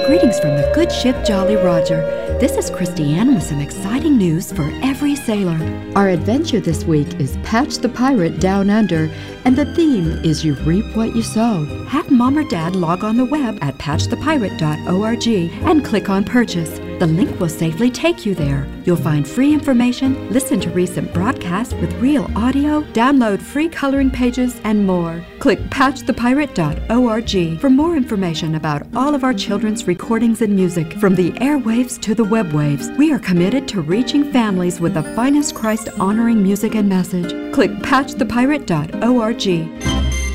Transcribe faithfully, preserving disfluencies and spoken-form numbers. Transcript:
Greetings from the good ship Jolly Roger. This is Christiane with some exciting news for every sailor. Our adventure this week is Patch the Pirate Down Under, and the theme is You Reap What You Sow. Have Mom or Dad log on the web at patch the pirate dot org and click on Purchase. The link will safely take you there. You'll find free information, listen to recent broadcasts with real audio, download free coloring pages, and more. Click patch the pirate dot org for more information about all of our children's recordings and music, from the airwaves to the web waves. We are committed to reaching families with the finest Christ-honoring music and message. Click patch the pirate dot org.